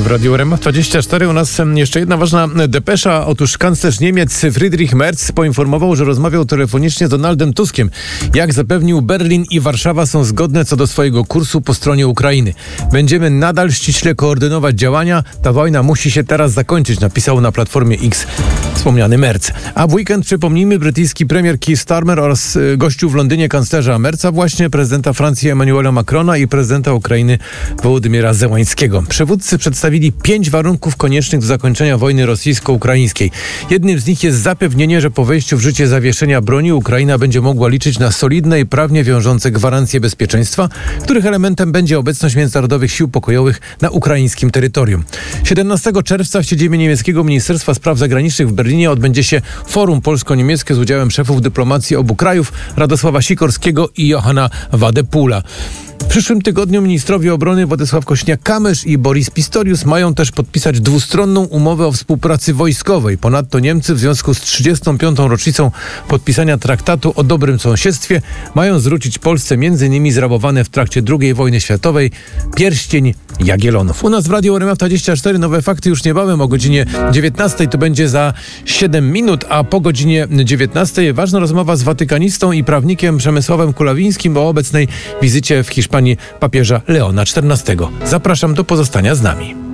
W Radiu RMF24 u nas jeszcze jedna ważna depesza. Otóż kanclerz Niemiec Friedrich Merz poinformował, że rozmawiał telefonicznie z Donaldem Tuskiem. Jak zapewnił, Berlin i Warszawa są zgodne co do swojego kursu po stronie Ukrainy. Będziemy nadal ściśle koordynować działania. Ta wojna musi się teraz zakończyć, napisał na platformie X wspomniany Merz. A w weekend, przypomnijmy, brytyjski premier Keir Starmer oraz gościu w Londynie kanclerza Merza, właśnie prezydenta Francji Emmanuela Macrona i prezydenta Ukrainy Wołodymyra Zełańskiego. Przywódcy przedstawili 5 warunków koniecznych do zakończenia wojny rosyjsko-ukraińskiej. Jednym z nich jest zapewnienie, że po wejściu w życie zawieszenia broni Ukraina będzie mogła liczyć na solidne i prawnie wiążące gwarancje bezpieczeństwa, których elementem będzie obecność międzynarodowych sił pokojowych na ukraińskim terytorium. 17 czerwca w siedzibie niemieckiego Ministerstwa Spraw Zagranicznych w Berlinie odbędzie się forum polsko-niemieckie z udziałem szefów dyplomacji obu krajów, Radosława Sikorskiego i Johanna Wadepula. W przyszłym tygodniu ministrowie obrony Władysław Kośniak-Kamysz i Boris Pistorius mają też podpisać dwustronną umowę o współpracy wojskowej. Ponadto Niemcy w związku z 35. rocznicą podpisania traktatu o dobrym sąsiedztwie mają zwrócić Polsce m.in. zrabowany w trakcie II wojny światowej pierścień Jagiellonów. U nas w Radiu RMF24 nowe fakty już niebawem o godzinie 19. To będzie za 7 minut, a po godzinie 19 ważna rozmowa z watykanistą i prawnikiem Przemysławem Kulawińskim o obecnej wizycie w Hiszpanii papieża Leona XIV. Zapraszam do pozostania z nami.